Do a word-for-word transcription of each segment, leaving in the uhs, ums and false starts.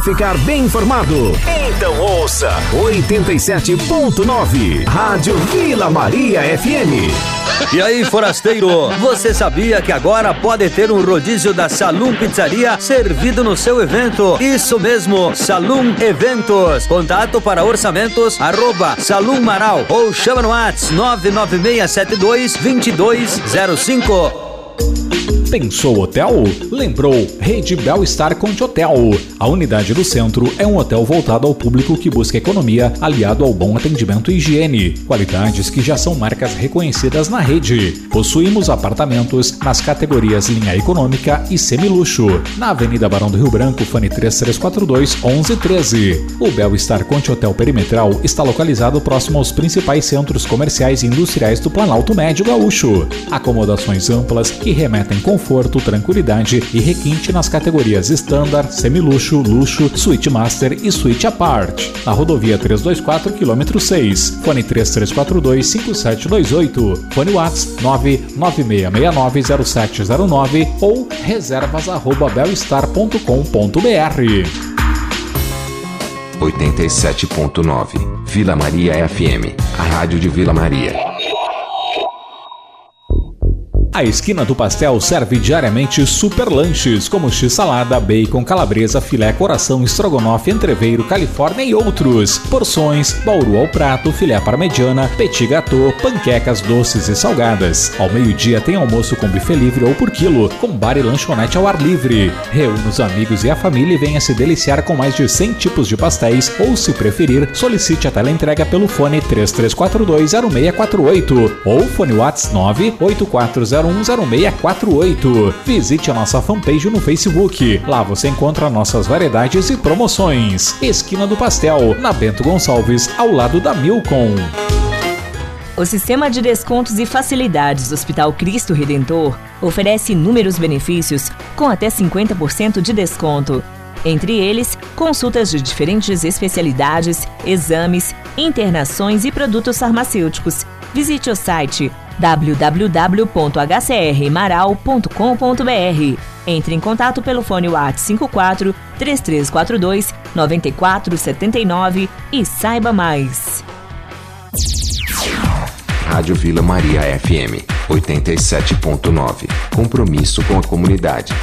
Ficar bem informado? Então ouça oitenta e sete ponto nove Rádio Vila Maria F M. E aí, forasteiro, você sabia que agora pode ter um rodízio da Salum Pizzaria servido no seu evento? Isso mesmo, Salum Eventos. Contato para orçamentos, arroba Salum Maral ou chama no WhatsApp nove nove seis sete dois, dois dois zero cinco. Pensou hotel? Lembrou Rede Bel-Estar Conte Hotel. A unidade do centro é um hotel voltado ao público que busca economia, aliado ao bom atendimento e higiene. Qualidades que já são marcas reconhecidas na rede. Possuímos apartamentos nas categorias linha econômica e semiluxo. Na Avenida Barão do Rio Branco, fone três três quatro dois, onze treze. O Bel-Estar Conte Hotel Perimetral está localizado próximo aos principais centros comerciais e industriais do Planalto Médio Gaúcho. Acomodações amplas que remetem conforto Conforto, tranquilidade e requinte nas categorias Standard, Semiluxo, Luxo, Suite Master e Suite Apart. Na rodovia trezentos e vinte e quatro, quilômetro seis. Fone três três quatro dois, cinco sete dois oito. Fone WhatsApp nove nove seis seis nove zero sete zero nove ou reservas arroba belstar ponto com ponto b r. oitenta e sete ponto nove Vila Maria F M, a rádio de Vila Maria. A Esquina do Pastel serve diariamente super lanches, como x-salada, bacon, calabresa, filé, coração, estrogonofe, entreveiro, califórnia e outros. Porções, bauru ao prato, filé parmegiana, petit gâteau, panquecas doces e salgadas. Ao meio-dia tem almoço com buffet livre ou por quilo, com bar e lanchonete ao ar livre. Reúna os amigos e a família e venha se deliciar com mais de cem tipos de pastéis ou, se preferir, solicite a teleentrega pelo fone três três quatro dois, zero seis quatro oito ou fone WhatsApp nove oito quatro zero um zero seis quatro oito. Visite a nossa fanpage no Facebook. Lá você encontra nossas variedades e promoções. Esquina do Pastel, na Bento Gonçalves, ao lado da Milcom. O Sistema de Descontos e Facilidades do Hospital Cristo Redentor oferece inúmeros benefícios com até cinquenta por cento de desconto. Entre eles, consultas de diferentes especialidades, exames, internações e produtos farmacêuticos. Visite o site w w w ponto h c r maral ponto com ponto b r. Entre em contato pelo fone WhatsApp cinco quatro três três quatro dois nove quatro sete nove e saiba mais. Rádio Vila Maria F M, oitenta e sete ponto nove. Compromisso com a comunidade.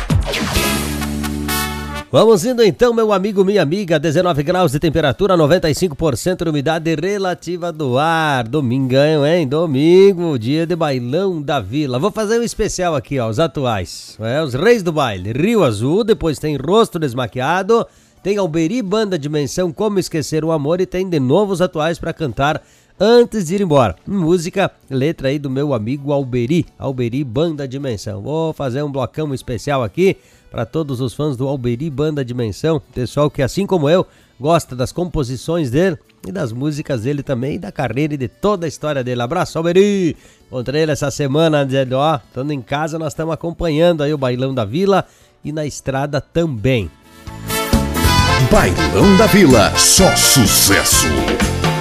Vamos indo então, meu amigo, minha amiga. Dezenove graus de temperatura, noventa e cinco por cento de umidade relativa do ar. Domingão, hein? Domingo, dia de bailão da Vila. Vou fazer um especial aqui, ó, os atuais. É, os reis do baile. Rio Azul, depois tem Rosto Desmaquiado, tem Alberi Banda Dimensão, Como Esquecer o Amor, e tem de novo os atuais para cantar antes de ir embora. Música, letra aí do meu amigo Alberi. Alberi Banda Dimensão. Vou fazer um blocão especial aqui para todos os fãs do Alberi Banda Dimensão, pessoal que, assim como eu, gosta das composições dele e das músicas dele também, e da carreira e de toda a história dele. Abraço, Alberi! Encontrei ele essa semana, dizendo, ó, estando em casa, nós estamos acompanhando aí o Bailão da Vila e na estrada também. Bailão da Vila, só sucesso!